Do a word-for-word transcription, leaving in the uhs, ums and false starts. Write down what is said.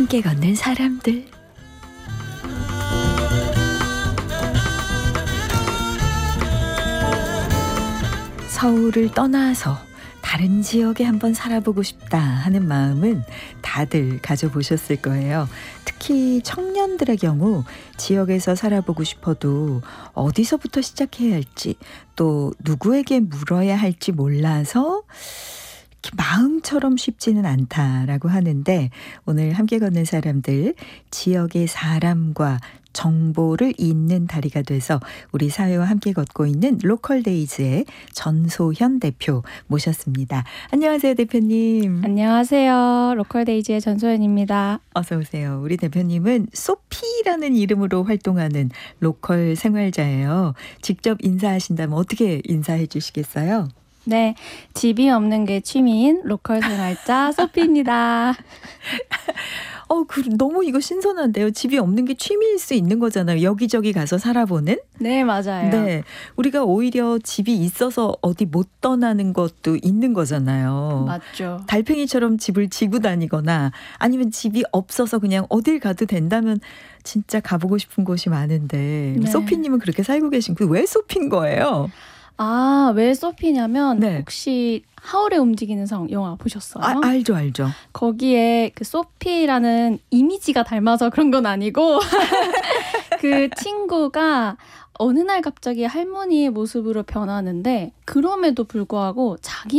함께 걷는 사람들. 서울을 떠나서 다른 지역에 한번 살아보고 싶다 하는 마음은 다들 가져보셨을 거예요. 특히 청년들의 경우 지역에서 살아보고 싶어도 어디서부터 시작해야 할지, 또 누구에게 물어야 할지 몰라서 마음처럼 쉽지는 않다라고 하는데, 오늘 함께 걷는 사람들, 지역의 사람과 정보를 잇는 다리가 돼서 우리 사회와 함께 걷고 있는 로컬데이즈의 전소현 대표 모셨습니다. 안녕하세요, 대표님. 안녕하세요. 로컬데이즈의 전소현입니다. 어서 오세요. 우리 대표님은 소피라는 이름으로 활동하는 로컬 생활자예요. 직접 인사하신다면 어떻게 인사해 주시겠어요? 네, 집이 없는 게 취미인 로컬 생활자 소피입니다. 어, 그, 너무 이거 신선한데요. 집이 없는 게 취미일 수 있는 거잖아요. 여기저기 가서 살아보는. 네, 맞아요. 네, 우리가 오히려 집이 있어서 어디 못 떠나는 것도 있는 거잖아요. 맞죠. 달팽이처럼 집을 지고 다니거나 아니면 집이 없어서 그냥 어딜 가도 된다면 진짜 가보고 싶은 곳이 많은데, 네. 소피님은 그렇게 살고 계신, 그 왜 소피인 거예요? 아, 왜 소피냐면 네. 혹시 하울의 움직이는 성 영화 보셨어요? 아, 알죠, 알죠. 거기에 그 소피라는 이미지가 닮아서 그런 건 아니고 그 친구가 어느 날 갑자기 할머니의 모습으로 변하는데, 그럼에도 불구하고 자기